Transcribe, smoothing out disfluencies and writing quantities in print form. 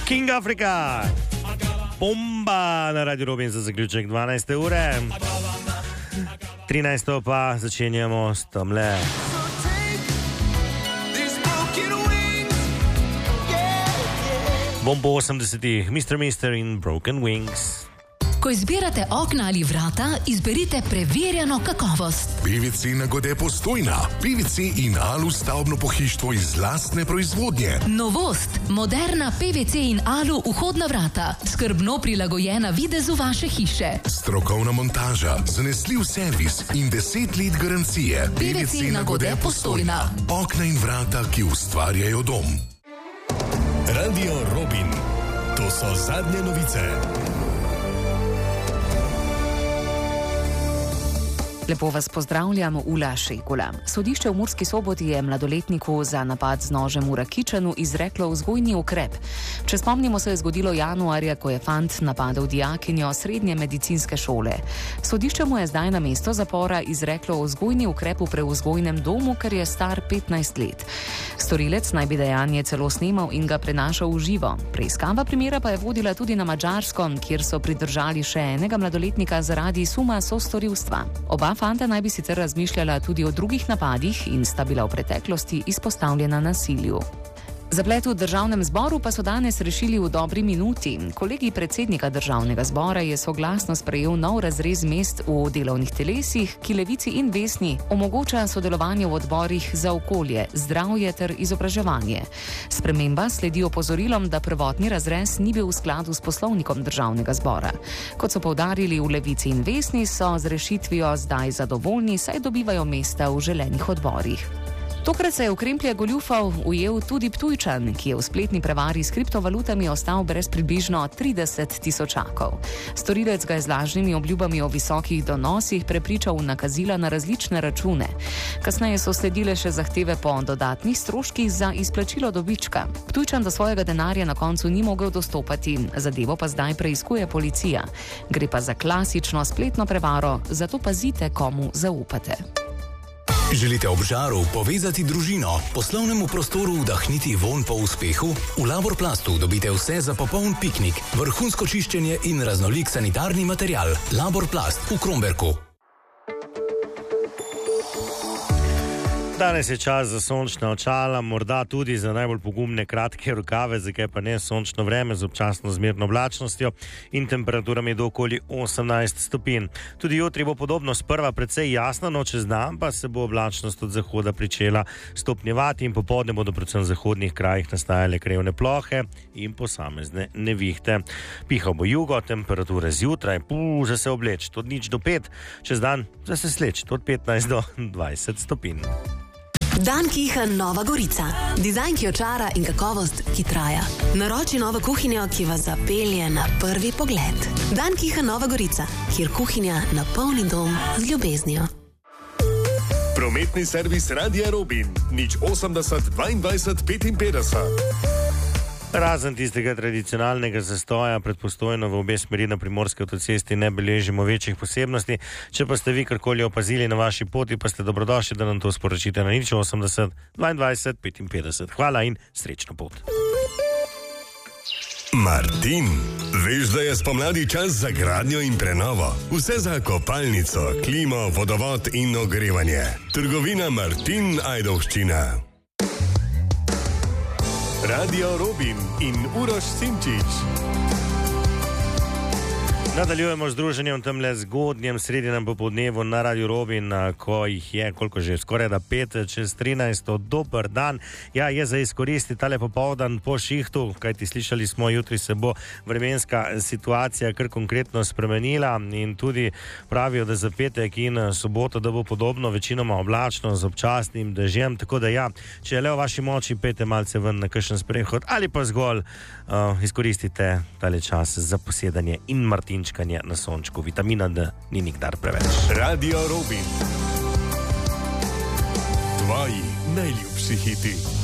King Africa, bomba na Radio Robin za zaključek 12. ure. 13. pa začenjamo s tamle. Bombo 80-ih, Mr. in Broken Wings. Ko izbirate okna ali vrata, izberite preverjeno kakovost. PVC Nagode Postojna. PVC in alu stavbno pohištvo iz lastne proizvodnje. Novost. Moderna PVC in alu vhodna vrata. Skrbno prilagojena videzu vaše hiše. Strokovna montaža, zanesljiv servis in 10 let garancije. PVC Nagode Postojna. Okna in vrata, ki ustvarjajo dom. Radio Robin. To so zadnje novice. Lepo vas pozdravljam, Ula Šekula. Sodišče v Murski Soboti je mladoletniku za napad z nožem v Rakičanu izreklo vzgojni ukrep. Če spomnimo, se je zgodilo januarja, ko je fant napadel dijakinjo srednje medicinske šole. Sodišče mu je zdaj na mesto zapora izreklo vzgojni ukrep v prevzgojnem domu, ker je star 15 let. Storilec naj bi dejanje celo snemal in ga prenašal v živo. Preiskava primera pa je vodila tudi na Madžarsko, kjer so pridržali še enega mladoletnika zaradi suma sostorilstva. Oba fanta naj bi sicer razmišljala tudi o drugih napadih in sta bila v preteklosti izpostavljena nasilju. Zaplet v državnem zboru pa so danes rešili v dobri minuti. Kolegij predsednika državnega zbora je soglasno sprejel nov razrez mest v delovnih telesih, ki Levici in Vesni omogoča sodelovanje v odborih za okolje, zdravje ter izobraževanje. Sprememba sledi opozorilom, da prvotni razrez ni bil v skladu s poslovnikom državnega zbora. Kot so poudarili v Levici in Vesni, so z rešitvijo zdaj zadovoljni, saj dobivajo mesta v želenih odborih. Tokrat se je v kremplje goljufov ujel tudi Ptujčan, ki je v spletni prevari s kriptovalutami ostal brez približno 30 tisočakov. Storilec ga je z lažnimi obljubami o visokih donosih prepričal v nakazila na različne račune. Kasneje so sledile še zahteve po dodatnih stroških za izplačilo dobička. Ptujčan do svojega denarja na koncu ni mogel dostopati, zadevo pa zdaj preiskuje policija. Gre pa za klasično spletno prevaro, zato pazite, komu zaupate. Želite ob žaru povezati družino, poslovnemu prostoru vdahniti vonj po uspehu? V Laborplastu dobite vse za popoln piknik, vrhunsko čiščenje in raznolik sanitarni material. Laborplast v Kromberku. Danes je čas za sončna očala, morda tudi za najbolj pogumne kratke rokave, zakaj pa ne sončno vreme z občasno zmerno oblačnostjo in temperaturami do okoli 18 stopinj. Tudi jutri bo podobno, sprva precej jasno, no čez dan pa se bo oblačnost od zahoda pričela stopnjevati in popoldne bodo predvsem v zahodnih krajih nastajale krevne plohe in posamezne nevihte. Pihal bo jugo, temperature zjutraj, za se obleč, od 0 do 5, čez dan za se sleč, od 15 do 20 stopinj. Dan Kiha Nova Gorica. Dizajn, ki očara in kakovost, ki traja. Naroči novo kuhinjo, ki vas zapelje na prvi pogled. Dan Kiha Nova Gorica, kjer kuhinja napolni dom z ljubeznijo. Prometni servis Radia Robin. 080 22 55. Razen tistega tradicionalnega zastoja pred Postojno v obe smeri na Primorski avtocesti ne beležimo večjih posebnosti. Če pa ste vi karkoli opazili na vaši poti, pa ste dobrodošli, da nam to sporočite na 080 22 55. Hvala in srečno pot. Martin, veš, da je spomladi čas za gradnjo in prenovo. Vse za kopalnico, klimo, vodovod in ogrevanje. Trgovina Martin Ajdovščina. Radio Robin in Uroš Simčič. Nadaljujemo z druženjem temle zgodnjem sredinem popoldnevu na Radio Robin, ko jih je, koliko že, skoraj da 5 čez 13. Dober dan. Ja, je za izkoristiti tale popoldan po šihtu, kajti slišali smo, jutri se bo vremenska situacija kar konkretno spremenila in tudi pravijo, da za petek in soboto, da bo podobno večinoma oblačno z občasnim dežjem, tako da ja, če je le v vaši moči, pejte malce ven na kakšen sprehod ali pa zgolj izkoristite tale čas za posedanje in Martin na sončku. Vitamina D ni nikdar preveč. Radio Robin. Tvoji najljubši hiti.